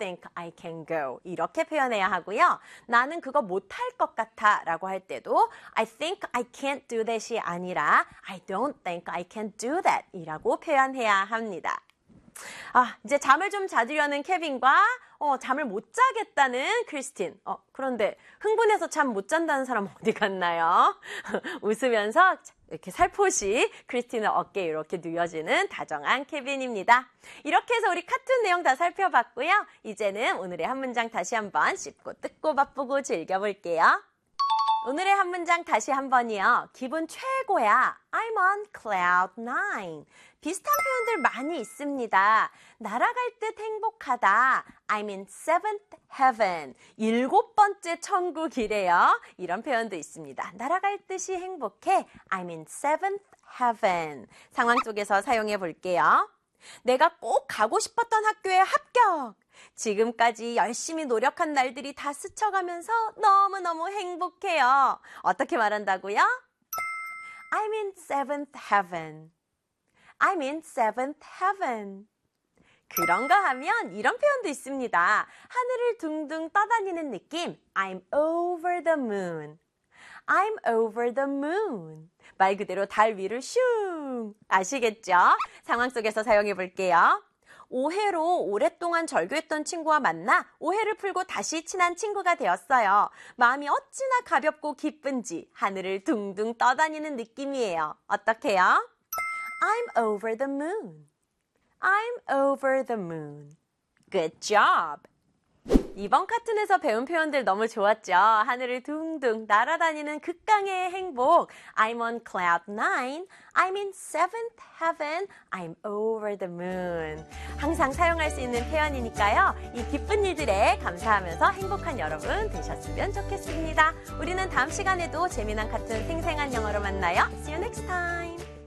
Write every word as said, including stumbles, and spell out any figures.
think I can go. 이렇게 표현해야 하고요. 나는 그거 못할 것 같아 라고 할 때도 I think I can't do that이 아니라 I don't think I can do that 이라고 표현해야 합니다. 아, 이제 잠을 좀 자주려는 케빈과 어, 잠을 못 자겠다는 크리스틴. 어, 그런데 흥분해서 잠 못 잔다는 사람 어디 갔나요? 웃으면서 이렇게 살포시 크리스틴의 어깨에 이렇게 누워지는 다정한 케빈입니다. 이렇게 해서 우리 카툰 내용 다 살펴봤고요. 이제는 오늘의 한 문장 다시 한번 씹고 뜯고 맛보고 즐겨볼게요. 오늘의 한 문장 다시 한 번이요. 기분 최고야. I'm on cloud nine. 비슷한 표현들 많이 있습니다. 날아갈 듯 행복하다. I'm in seventh heaven. 일곱 번째 천국이래요. 이런 표현도 있습니다. 날아갈 듯이 행복해. I'm in seventh heaven. 상황 속에서 사용해 볼게요. 내가 꼭 가고 싶었던 학교에 합격. 지금까지 열심히 노력한 날들이 다 스쳐가면서 너무너무 행복해요. 어떻게 말한다고요? I'm in seventh heaven. I'm in seventh heaven. 그런가 하면 이런 표현도 있습니다. 하늘을 둥둥 떠다니는 느낌. I'm over the moon. I'm over the moon. 말 그대로 달 위를 슝. 아시겠죠? 상황 속에서 사용해 볼게요. 오해로 오랫동안 절교했던 친구와 만나 오해를 풀고 다시 친한 친구가 되었어요. 마음이 어찌나 가볍고 기쁜지 하늘을 둥둥 떠다니는 느낌이에요. 어떡해요? I'm over the moon. I'm over the moon. Good job. 이번 카툰에서 배운 표현들 너무 좋았죠? 하늘을 둥둥 날아다니는 극강의 행복. I'm on cloud nine. I'm in seventh heaven. I'm over the moon. 항상 사용할 수 있는 표현이니까요. 이 기쁜 일들에 감사하면서 행복한 여러분 되셨으면 좋겠습니다. 우리는 다음 시간에도 재미난 카툰 생생한 영어로 만나요. See you next time.